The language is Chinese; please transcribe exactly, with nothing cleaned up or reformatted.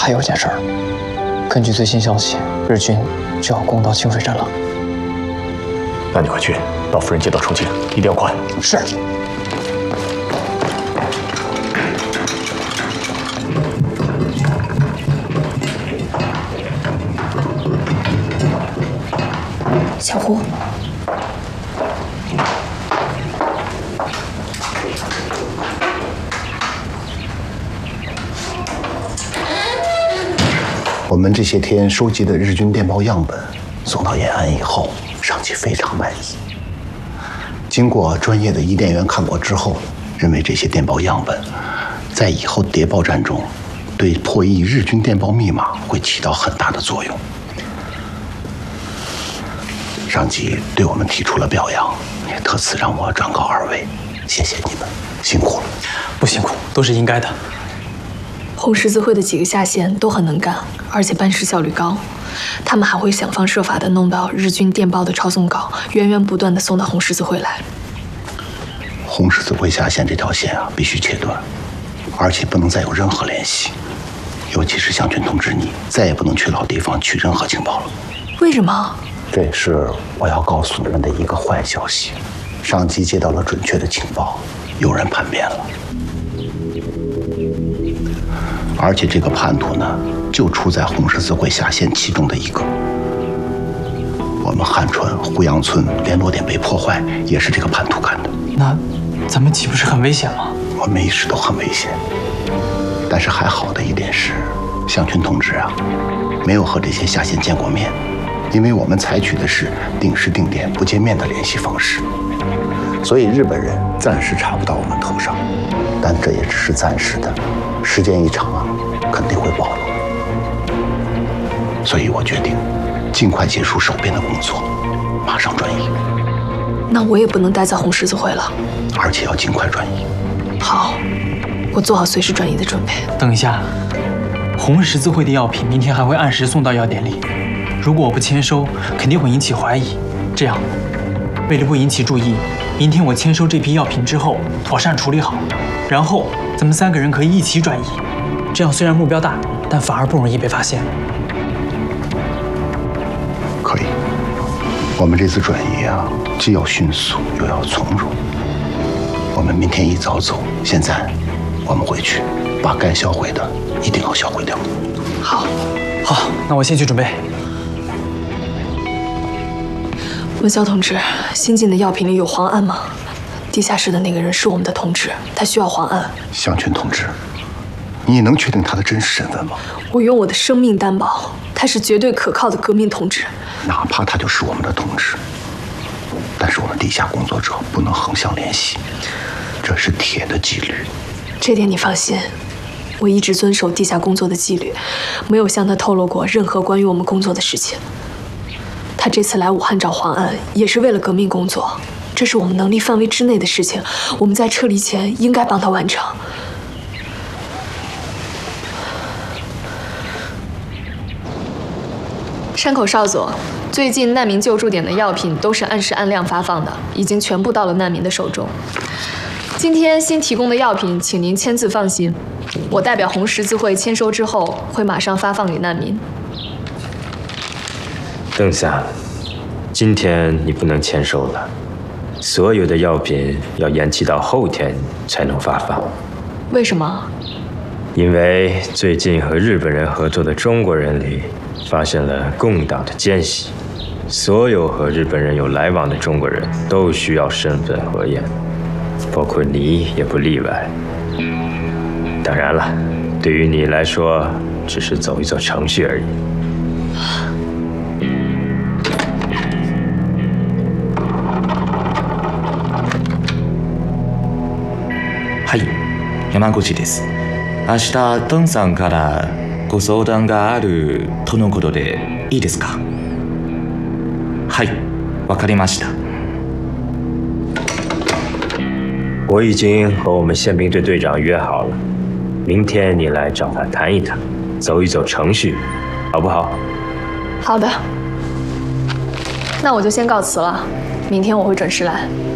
还有件事儿，根据最新消息，日军就要攻到清水镇了。 那你快去，把夫人接到重庆，一定要快。 是。 小胡。 我们这些天收集的日军电报样本送到延安以后，上级非常满意。经过专业的伊甸员看过之后，认为这些电报样本在以后谍报战中对破译日军电报密码会起到很大的作用。上级对我们提出了表扬，也特此让我转告二位，谢谢你们，辛苦了。 不辛苦，都是应该的。 红十字会的几个下线都很能干，而且办事效率高。他们还会想方设法的弄到日军电报的抄送稿，源源不断的送到红十字会来。 红十字会下线这条线啊，必须切断，而且不能再有任何联系。尤其是向军同志，你再也不能去老地方取任何情报了。 为什么？ 这也是我要告诉你们的一个坏消息。上级接到了准确的情报，有人叛变了。 而且这个叛徒呢，就处在红十字会下线其中的一个。我们汉川胡杨村联络点被破坏，也是这个叛徒干的。 那咱们岂不是很危险吗？ 我们一直都很危险，但是还好的一点是，向军同志啊，没有和这些下线见过面，因为我们采取的是定时定点不见面的联系方式，所以日本人暂时查不到我们头上，但这也只是暂时的。 时间一长啊，肯定会暴露。所以我决定尽快结束手边的工作，马上转移。 那我也不能待在红十字会了， 而且要尽快转移。 好，我做好随时转移的准备。 等一下，红十字会的药品明天还会按时送到药店里，如果我不签收，肯定会引起怀疑。这样，为了不引起注意，明天我签收这批药品之后，妥善处理好，然后。 咱们三个人可以一起转移，这样虽然目标大，但反而不容易被发现。 可以，我们这次转移啊，既要迅速又要从容。我们明天一早走，现在我们回去，把该销毁的一定要销毁掉。 好， 好，那我先去准备。 文霄同志，新进的药品里有磺胺吗？ 地下室的那个人是我们的同志，他需要磺胺。 向军同志，你能确定他的真实身份吗？ 我用我的生命担保，他是绝对可靠的革命同志。 哪怕他就是我们的同志，但是我们地下工作者不能横向联系，这是铁的纪律。 这点你放心，我一直遵守地下工作的纪律，没有向他透露过任何关于我们工作的事情。他这次来武汉找磺胺，也是为了革命工作。 这是我们能力范围之内的事情，我们在撤离前应该帮他完成。山口少佐，最近难民救助点的药品都是按时按量发放的，已经全部到了难民的手中。今天新提供的药品，请您签字放心，我代表红十字会签收之后，会马上发放给难民。 邓夏，今天你不能签收了。 所有的药品要延期到后天才能发放。 为什么？ 因为最近和日本人合作的中国人里发现了共党的奸细，所有和日本人有来往的中国人都需要身份核验，包括你也不例外。当然了，对于你来说，只是走一走程序而已。 はい、山口です。明日ドンさんからご相談があるとのことでいいですか？はい、わかりました。 我已经和我们宪兵队队长约好了，明天你来找他谈一谈，走一走程序，好不好？ 好的，那我就先告辞了，明天我会准时来。